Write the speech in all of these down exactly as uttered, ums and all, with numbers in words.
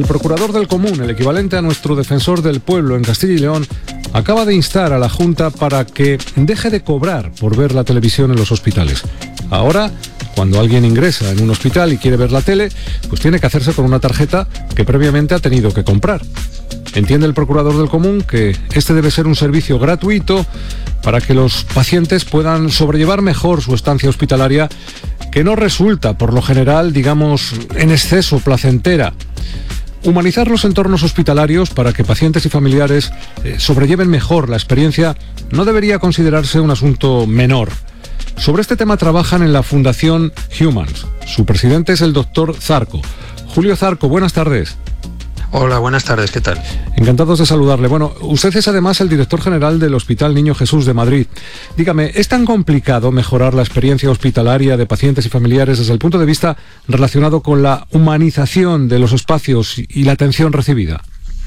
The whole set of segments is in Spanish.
El procurador del común, el equivalente a nuestro defensor del pueblo en Castilla y León, acaba de instar a la Junta para que deje de cobrar por ver la televisión en los hospitales. Ahora, cuando alguien ingresa en un hospital y quiere ver la tele, pues tiene que hacerse con una tarjeta que previamente ha tenido que comprar. Entiende el procurador del común que este debe ser un servicio gratuito para que los pacientes puedan sobrellevar mejor su estancia hospitalaria, que no resulta, por lo general, digamos, en exceso placentera. Humanizar los entornos hospitalarios para que pacientes y familiares eh, sobrelleven mejor la experiencia no debería considerarse un asunto menor. Sobre este tema trabajan en la Fundación Humans. Su presidente es el doctor Zarco. Julio Zarco, buenas tardes. Hola, buenas tardes, ¿qué tal? Encantados de saludarle. Bueno, usted es además el director general del Hospital Niño Jesús de Madrid. Dígame, ¿es tan complicado mejorar la experiencia hospitalaria de pacientes y familiares desde el punto de vista relacionado con la humanización de los espacios y la atención recibida?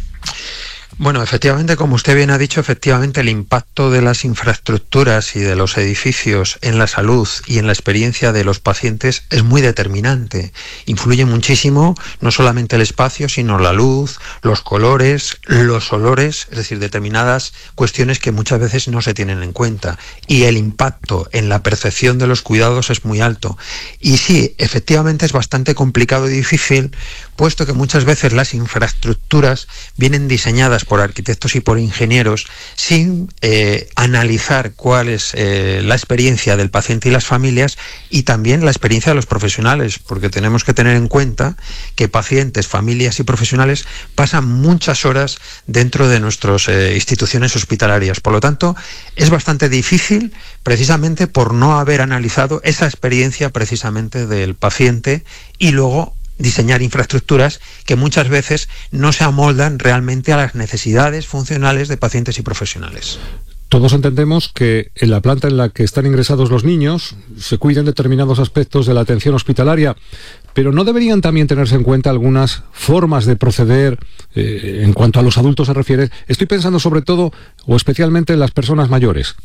Bueno, efectivamente, como usted bien ha dicho, efectivamente el impacto de las infraestructuras y de los edificios en la salud y en la experiencia de los pacientes es muy determinante. Influye muchísimo no solamente el espacio, sino la luz, los colores, los olores, es decir, determinadas cuestiones que muchas veces no se tienen en cuenta. Y el impacto en la percepción de los cuidados es muy alto. Y sí, efectivamente es bastante complicado y difícil, puesto que muchas veces las infraestructuras vienen diseñadas por arquitectos y por ingenieros sin eh, analizar cuál es eh, la experiencia del paciente y las familias, y también la experiencia de los profesionales, porque tenemos que tener en cuenta que pacientes, familias y profesionales pasan muchas horas dentro de nuestras eh, instituciones hospitalarias. Por lo tanto, es bastante difícil precisamente por no haber analizado esa experiencia precisamente del paciente y luego diseñar infraestructuras que muchas veces no se amoldan realmente a las necesidades funcionales de pacientes y profesionales. Todos entendemos que en la planta en la que están ingresados los niños se cuiden determinados aspectos de la atención hospitalaria, pero ¿no deberían también tenerse en cuenta algunas formas de proceder eh, en cuanto a los adultos se refiere? Estoy pensando sobre todo o especialmente en las personas mayores.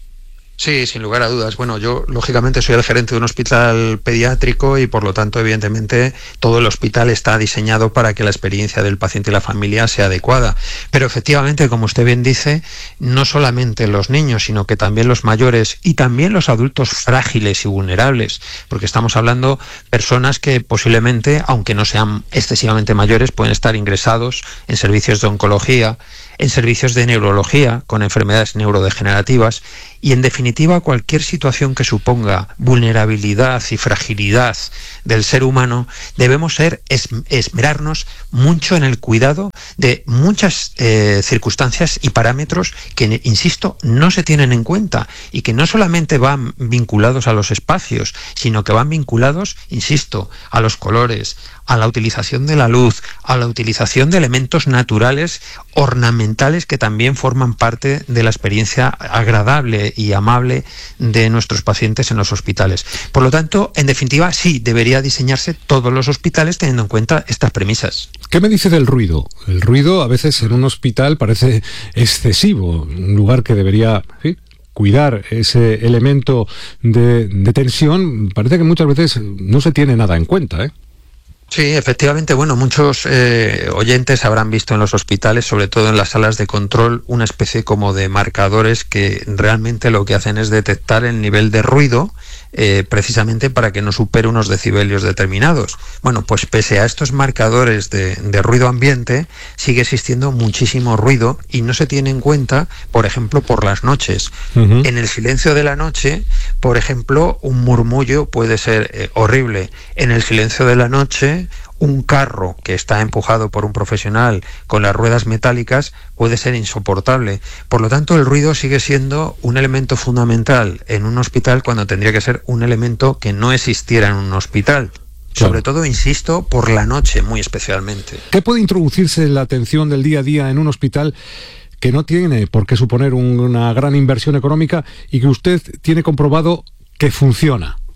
Sí, sin lugar a dudas. Bueno, yo lógicamente soy el gerente de un hospital pediátrico y por lo tanto, evidentemente, todo el hospital está diseñado para que la experiencia del paciente y la familia sea adecuada. Pero efectivamente, como usted bien dice, no solamente los niños, sino que también los mayores y también los adultos frágiles y vulnerables, porque estamos hablando de personas que posiblemente, aunque no sean excesivamente mayores, pueden estar ingresados en servicios de oncología, en servicios de neurología, con enfermedades neurodegenerativas, y en definitiva cualquier situación que suponga vulnerabilidad y fragilidad del ser humano, debemos ser es, esmerarnos mucho en el cuidado de muchas eh, circunstancias y parámetros que, insisto, no se tienen en cuenta y que no solamente van vinculados a los espacios, sino que van vinculados, insisto, a los colores, a la utilización de la luz, a la utilización de elementos naturales ornamentales que también forman parte de la experiencia agradable y amable de nuestros pacientes en los hospitales. Por lo tanto, en definitiva, sí, debería diseñarse todos los hospitales teniendo en cuenta estas premisas. ¿Qué me dice del ruido? El ruido a veces en un hospital parece excesivo, un lugar que debería... ¿sí?, cuidar ese elemento de, de tensión, parece que muchas veces no se tiene nada en cuenta, ¿eh? Sí, efectivamente, bueno, muchos eh, oyentes habrán visto en los hospitales, sobre todo en las salas de control, una especie como de marcadores que realmente lo que hacen es detectar el nivel de ruido eh, precisamente para que no supere unos decibelios determinados. Bueno, pues pese a estos marcadores de, de ruido ambiente, sigue existiendo muchísimo ruido y no se tiene en cuenta, por ejemplo, por las noches. Uh-huh. En el silencio de la noche, por ejemplo, un murmullo puede ser eh, horrible. En el silencio de la noche, un carro que está empujado por un profesional con las ruedas metálicas puede ser insoportable. Por lo tanto, el ruido sigue siendo un elemento fundamental en un hospital cuando tendría que ser un elemento que no existiera en un hospital. Claro. Sobre todo, insisto, por la noche muy especialmente. ¿Qué puede introducirse en la atención del día a día en un hospital que no tiene por qué suponer un, una gran inversión económica y que usted tiene comprobado que funciona?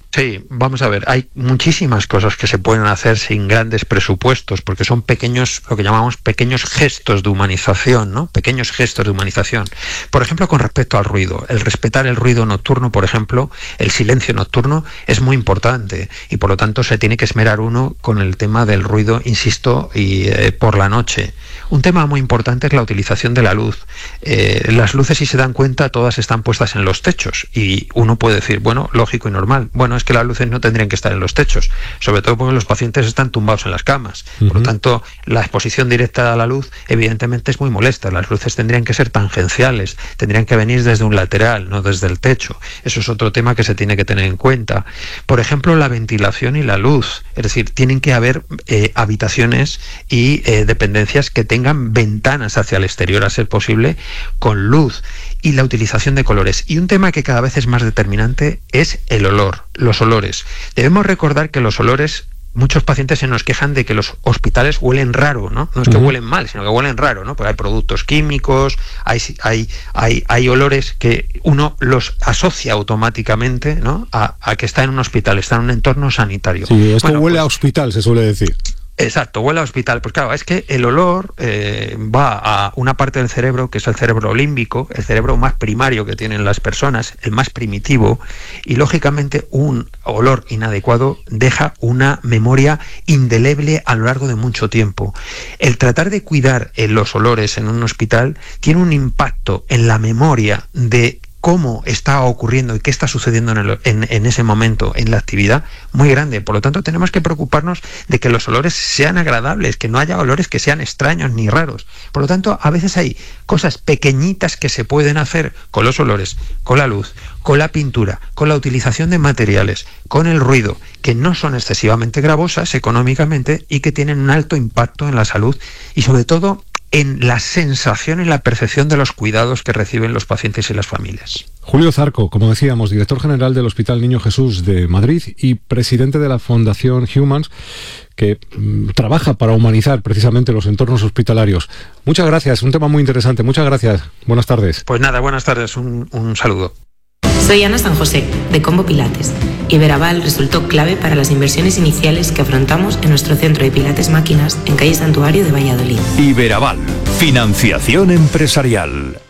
Sí, vamos a ver, hay muchísimas cosas que se pueden hacer sin grandes presupuestos, porque son pequeños, lo que llamamos pequeños gestos de humanización, ¿no? Pequeños gestos de humanización. Por ejemplo, con respecto al ruido, el respetar el ruido nocturno, por ejemplo, el silencio nocturno es muy importante y por lo tanto se tiene que esmerar uno con el tema del ruido, insisto, y eh, por la noche. Un tema muy importante es la utilización de la luz. Eh, las luces, si se dan cuenta, todas están puestas en los techos y uno puede decir, bueno, lógico y normal. Bueno, es que las luces no tendrían que estar en los techos, sobre todo porque los pacientes están tumbados en las camas. Uh-huh. Por lo tanto, la exposición directa a la luz evidentemente es muy molesta. Las luces tendrían que ser tangenciales, tendrían que venir desde un lateral, no desde el techo. Eso es otro tema que se tiene que tener en cuenta. Por ejemplo, la ventilación y la luz. Es decir, tienen que haber eh, habitaciones y eh, dependencias que tengan ventanas hacia el exterior, a ser posible, con luz, y la utilización de colores. Y un tema que cada vez es más determinante es el olor, los olores. Debemos recordar que los olores, muchos pacientes se nos quejan de que los hospitales huelen raro, ¿no? No es que uh-huh. huelen mal, sino que huelen raro, ¿no? Porque hay productos químicos, hay, hay, hay, hay olores que uno los asocia automáticamente, ¿no? A, a que está en un hospital, está en un entorno sanitario. Sí, esto bueno, huele pues, a hospital, se suele decir. Exacto, huele a hospital. Pues claro, es que el olor eh, va a una parte del cerebro que es el cerebro límbico, el cerebro más primario que tienen las personas, el más primitivo, y lógicamente un olor inadecuado deja una memoria indeleble a lo largo de mucho tiempo. El tratar de cuidar eh, los olores en un hospital tiene un impacto en la memoria de cómo está ocurriendo y qué está sucediendo en, el, en, en ese momento en la actividad muy grande. Por lo tanto, tenemos que preocuparnos de que los olores sean agradables, que no haya olores que sean extraños ni raros. Por lo tanto, a veces hay cosas pequeñitas que se pueden hacer con los olores, con la luz, con la pintura, con la utilización de materiales, con el ruido, que no son excesivamente gravosas económicamente y que tienen un alto impacto en la salud y sobre todo en la sensación y la percepción de los cuidados que reciben los pacientes y las familias. Julio Zarco, como decíamos, director general del Hospital Niño Jesús de Madrid y presidente de la Fundación Humans, que mm, trabaja para humanizar precisamente los entornos hospitalarios. Muchas gracias, un tema muy interesante. Muchas gracias. Buenas tardes. Pues nada, buenas tardes, un, un saludo. Soy Ana San José, de Combo Pilates. Iberaval resultó clave para las inversiones iniciales que afrontamos en nuestro centro de Pilates Máquinas en calle Santuario de Valladolid. Iberaval, financiación empresarial.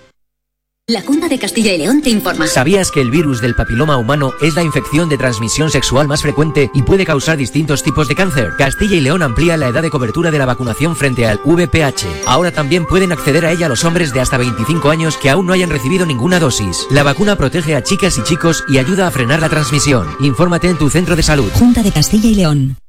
La Junta de Castilla y León te informa. ¿Sabías que el virus del papiloma humano es la infección de transmisión sexual más frecuente y puede causar distintos tipos de cáncer? Castilla y León amplía la edad de cobertura de la vacunación frente al V P H. Ahora también pueden acceder a ella los hombres de hasta veinticinco años que aún no hayan recibido ninguna dosis. La vacuna protege a chicas y chicos y ayuda a frenar la transmisión. Infórmate en tu centro de salud. Junta de Castilla y León.